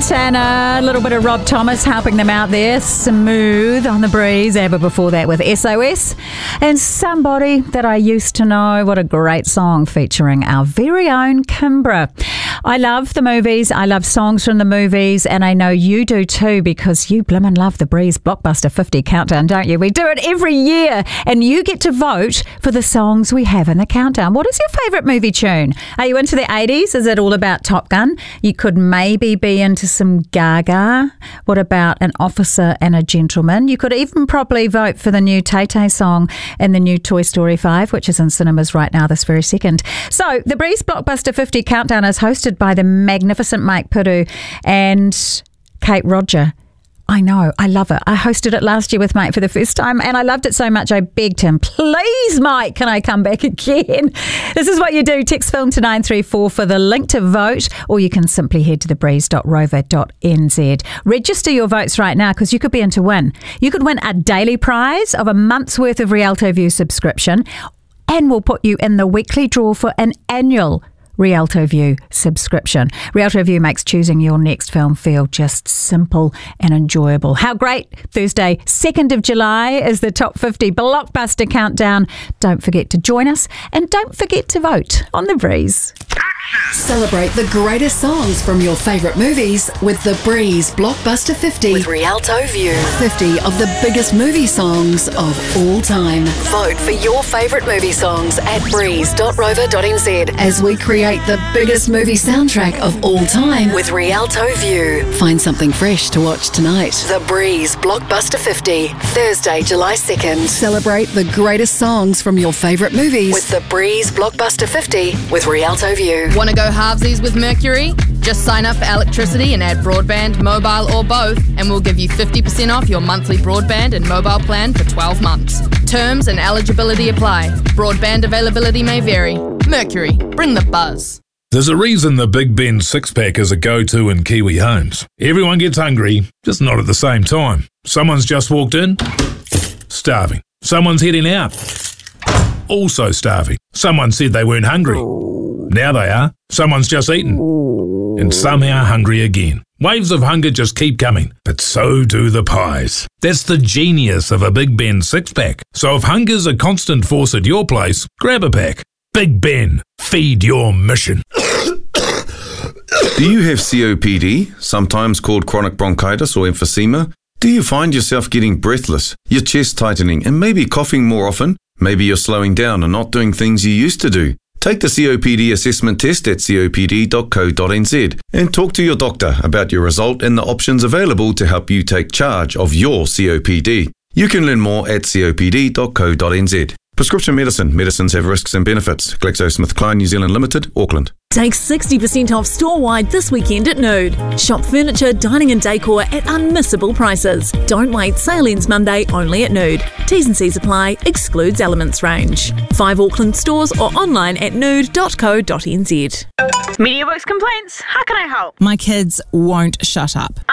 Santana, a little bit of Rob Thomas helping them out there. Smooth on the breeze. ABBA before that with SOS. And Somebody That I Used to Know. What a great song featuring our very own Kimbra. I love the movies. I love songs from the movies. And I know you do too, because you blimmin' love the Breeze Blockbuster 50 Countdown, don't you? We do it every year. And you get to vote for the songs we have in the countdown. What is your favourite movie tune? Are you into the 80s? Is it all about Top Gun? You could maybe be into some Gaga. What about An Officer and a Gentleman? You could even probably vote for the new Tay-Tay song and the new Toy Story 5, which is in cinemas right now this very second. So the Breeze Blockbuster 50 Countdown is hosted by the magnificent Mike Puru and Kate Roger. I know, I love it. I hosted it last year with Mike for the first time and I loved it so much I begged him, please Mike, can I come back again? This is what you do. Text film to 934 for the link to vote, or you can simply head to thebreeze.rover.nz. Register your votes right now because you could be in to win. You could win a daily prize of a month's worth of Rialto View subscription, and we'll put you in the weekly draw for an annual Rialto View subscription. Rialto View makes choosing your next film feel just simple and enjoyable. How great! Thursday, 2nd of July is the Top 50 Blockbuster Countdown. Don't forget to join us and don't forget to vote on The Breeze. Celebrate the greatest songs from your favourite movies with The Breeze Blockbuster 50 with Rialto View. 50 of the biggest movie songs of all time. Vote for your favourite movie songs at breeze.rover.nz as we create the biggest movie soundtrack of all time with Rialto View. Find something fresh to watch tonight. The Breeze Blockbuster 50, Thursday, July 2nd. Celebrate the greatest songs from your favourite movies with The Breeze Blockbuster 50 with Rialto View. Want to go halvesies with Mercury? Just sign up for electricity and add broadband, mobile or both, and we'll give you 50% off your monthly broadband and mobile plan for 12 months. Terms and eligibility apply. Broadband availability may vary. Mercury, bring the buzz. There's a reason the Big Ben six-pack is a go-to in Kiwi homes. Everyone gets hungry, just not at the same time. Someone's just walked in, starving. Someone's heading out, also starving. Someone said they weren't hungry. Now they are. Someone's just eaten. And somehow hungry again. Waves of hunger just keep coming, but so do the pies. That's the genius of a Big Ben six-pack. So if hunger's a constant force at your place, grab a pack. Big Ben, feed your mission. Do you have COPD, sometimes called chronic bronchitis or emphysema? Do you find yourself getting breathless, your chest tightening, and maybe coughing more often? Maybe you're slowing down and not doing things you used to do. Take the COPD assessment test at copd.co.nz and talk to your doctor about your result and the options available to help you take charge of your COPD. You can learn more at copd.co.nz. Prescription medicine. Medicines have risks and benefits. GlaxoSmithKline New Zealand Limited, Auckland. Take 60% off store-wide this weekend at Nude. Shop furniture, dining and decor at unmissable prices. Don't wait, sale ends Monday only at Nude. T's and C's apply, excludes Elements range. 5 Auckland stores or online at nude.co.nz. MediaWorks complaints, how can I help? My kids won't shut up.